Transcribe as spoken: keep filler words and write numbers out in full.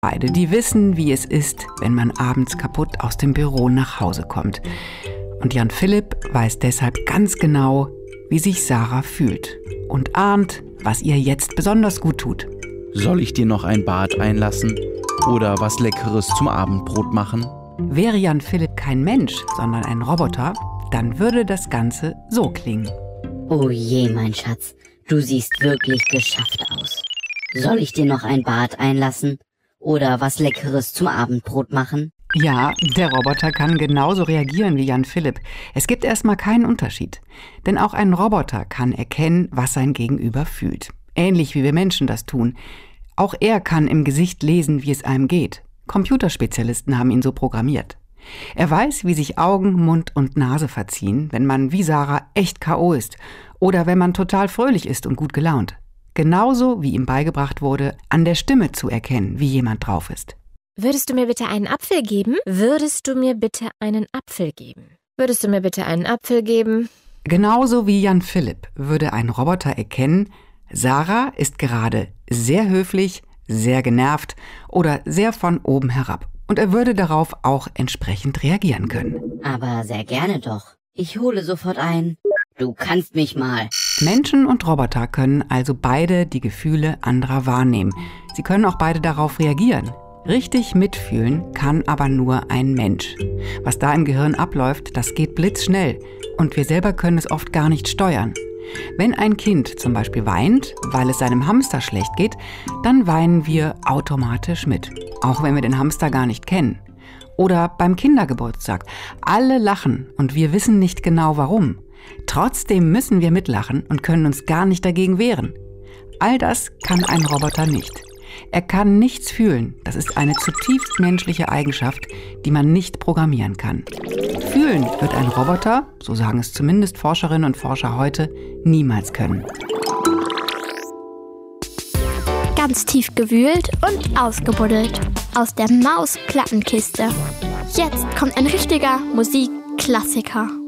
Beide, die wissen, wie es ist, wenn man abends kaputt aus dem Büro nach Hause kommt. Und Jan Philipp weiß deshalb ganz genau, wie sich Sarah fühlt und ahnt, was ihr jetzt besonders gut tut. Soll ich dir noch ein Bad einlassen oder was Leckeres zum Abendbrot machen? Wäre Jan Philipp kein Mensch, sondern ein Roboter, dann würde das Ganze so klingen. Oh je, mein Schatz, du siehst wirklich geschafft aus. Soll ich dir noch ein Bad einlassen oder was Leckeres zum Abendbrot machen? Ja, der Roboter kann genauso reagieren wie Jan Philipp. Es gibt erstmal keinen Unterschied. Denn auch ein Roboter kann erkennen, was sein Gegenüber fühlt. Ähnlich wie wir Menschen das tun. Auch er kann im Gesicht lesen, wie es einem geht. Computerspezialisten haben ihn so programmiert. Er weiß, wie sich Augen, Mund und Nase verziehen, wenn man wie Sarah echt K O ist oder wenn man total fröhlich ist und gut gelaunt. Genauso wie ihm beigebracht wurde, an der Stimme zu erkennen, wie jemand drauf ist. Würdest du mir bitte einen Apfel geben? Würdest du mir bitte einen Apfel geben? Würdest du mir bitte einen Apfel geben? Genauso wie Jan Philipp würde ein Roboter erkennen, Sarah ist gerade sehr höflich, sehr genervt oder sehr von oben herab. Und er würde darauf auch entsprechend reagieren können. Aber sehr gerne doch. Ich hole sofort ein. Du kannst mich mal. Menschen und Roboter können also beide die Gefühle anderer wahrnehmen. Sie können auch beide darauf reagieren. Richtig mitfühlen kann aber nur ein Mensch. Was da im Gehirn abläuft, das geht blitzschnell. Und wir selber können es oft gar nicht steuern. Wenn ein Kind zum Beispiel weint, weil es seinem Hamster schlecht geht, dann weinen wir automatisch mit. Auch wenn wir den Hamster gar nicht kennen. Oder beim Kindergeburtstag. Alle lachen und wir wissen nicht genau warum. Trotzdem müssen wir mitlachen und können uns gar nicht dagegen wehren. All das kann ein Roboter nicht. Er kann nichts fühlen. Das ist eine zutiefst menschliche Eigenschaft, die man nicht programmieren kann. Fühlen wird ein Roboter, so sagen es zumindest Forscherinnen und Forscher heute, niemals können. Ganz tief gewühlt und ausgebuddelt. Aus der Maus-Plattenkiste. Jetzt kommt ein richtiger Musikklassiker.